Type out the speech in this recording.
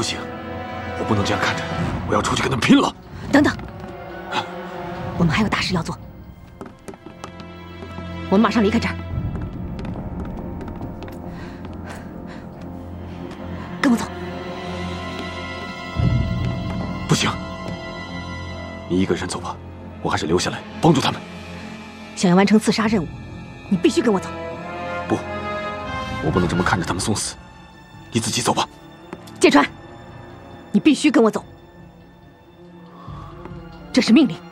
不行，我不能这样看着，我要出去跟他们拼了！ 等等，我们还有大事要做，我们马上离开这儿。跟我走。 不行，你一个人走吧，我还是留下来帮助他们。 想要完成刺杀任务，你必须跟我走。 不，我不能这么看着他们送死。你自己走吧。 芥川，你必须跟我走，这是命令。